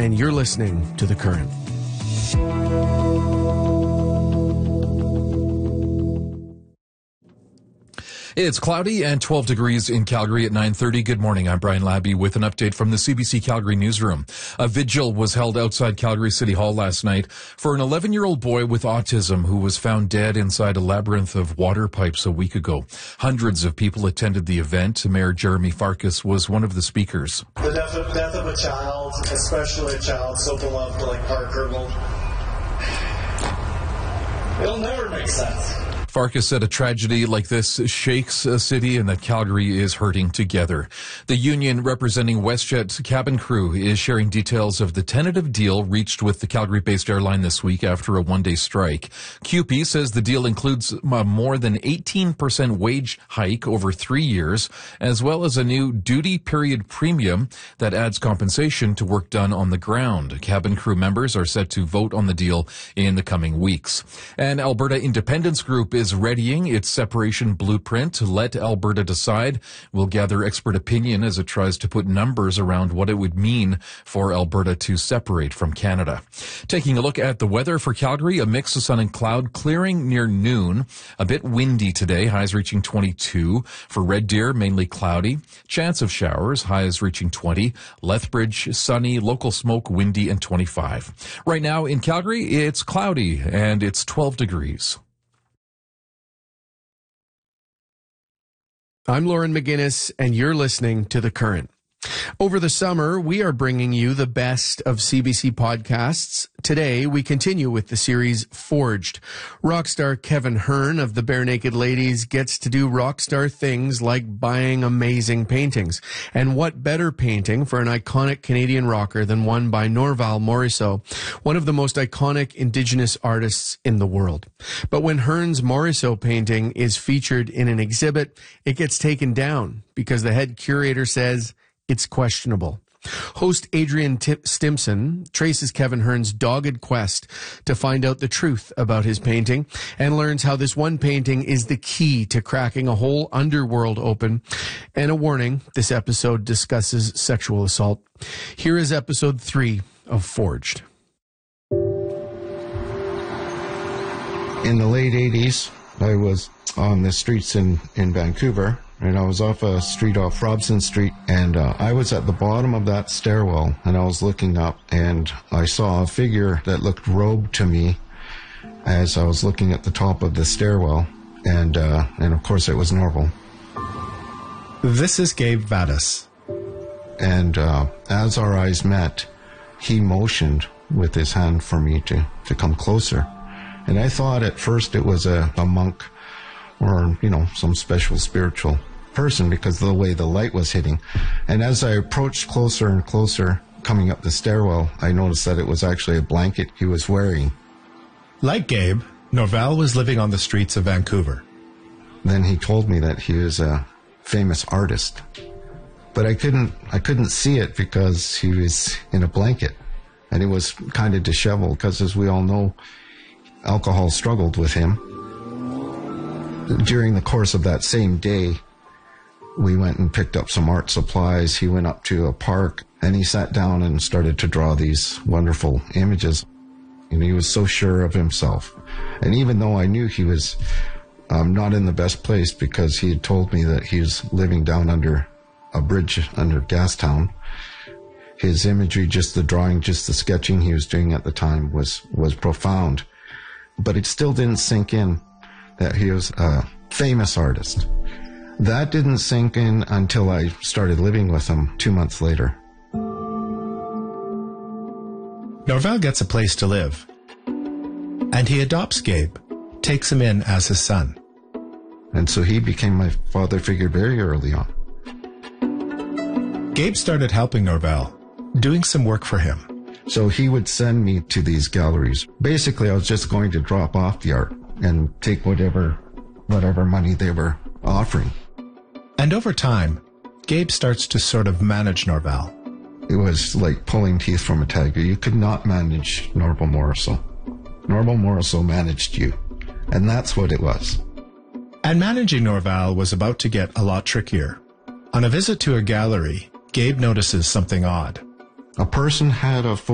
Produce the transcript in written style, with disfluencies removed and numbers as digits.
and you're listening to The Current. It's cloudy and 12 degrees in Calgary at 9:30. Good morning. I'm Brian Labby with an update from the CBC Calgary newsroom. A vigil was held outside Calgary City Hall last night for an 11-year-old boy with autism who was found dead inside a labyrinth of water pipes a week ago. Hundreds of people attended the event. Mayor Jeremy Farkas was one of the speakers. The death of a child, especially a child so beloved like Parker, it'll never make sense. Farkas said a tragedy like this shakes a city and that Calgary is hurting together. The union representing WestJet's cabin crew is sharing details of the tentative deal reached with the Calgary-based airline this week after a one-day strike. QP says the deal includes a more than 18% wage hike over 3 years, as well as a new duty period premium that adds compensation to work done on the ground. Cabin crew members are set to vote on the deal in the coming weeks. An Alberta Independence Group is readying its separation blueprint. Let Alberta Decide will gather expert opinion as it tries to put numbers around what it would mean for Alberta to separate from Canada. Taking a look at the weather for Calgary, a mix of sun and cloud, clearing near noon. A bit windy today, highs reaching 22. For Red Deer, mainly cloudy. Chance of showers, highs reaching 20. Lethbridge, sunny. Local smoke, windy, and 25. Right now in Calgary, it's cloudy and it's 12 degrees. I'm Lauren McGinnis, and you're listening to The Current. Over the summer, we are bringing you the best of CBC podcasts. Today, we continue with the series Forged. Rockstar Kevin Hearn of the Barenaked Ladies gets to do rockstar things like buying amazing paintings. And what better painting for an iconic Canadian rocker than one by Norval Morisseau, one of the most iconic Indigenous artists in the world. But when Hearn's Morisseau painting is featured in an exhibit, it gets taken down because the head curator says it's questionable. Host Adrian Stimson traces Kevin Hearn's dogged quest to find out the truth about his painting and learns how this one painting is the key to cracking a whole underworld open. And a warning, this episode discusses sexual assault. Here is episode 3 of Forged. In the late 80s, I was on the streets in Vancouver, and I was off a street off Robson Street, and I was at the bottom of that stairwell, and I was looking up, and I saw a figure that looked robed to me as I was looking at the top of the stairwell, and of course it was Norval. This is Gabe Vadas. And as our eyes met, he motioned with his hand for me to come closer. And I thought at first it was a monk or, some special spiritual person because of the way the light was hitting. And as I approached closer and closer, coming up the stairwell, I noticed that it was actually a blanket he was wearing. Like Gabe, Norval was living on the streets of Vancouver. Then he told me that he was a famous artist. But I couldn't see it because he was in a blanket. And it was kind of disheveled because, as we all know, alcohol struggled with him. During the course of that same day, we went and picked up some art supplies. He went up to a park and he sat down and started to draw these wonderful images. And he was so sure of himself. And even though I knew he was not in the best place because he had told me that he was living down under a bridge under Gastown, his imagery, just the drawing, just the sketching he was doing at the time was profound. But it still didn't sink in that he was a famous artist. That didn't sink in until I started living with him 2 months later. Norval gets a place to live, and he adopts Gabe, takes him in as his son. And so he became my father figure very early on. Gabe started helping Norval, doing some work for him. So he would send me to these galleries. Basically, I was just going to drop off the art and take whatever money they were offering. And over time, Gabe starts to sort of manage Norval. It was like pulling teeth from a tiger. You could not manage Norval Morisseau. Norval Morisseau managed you. And that's what it was. And managing Norval was about to get a lot trickier. On a visit to a gallery, Gabe notices something odd. A person had a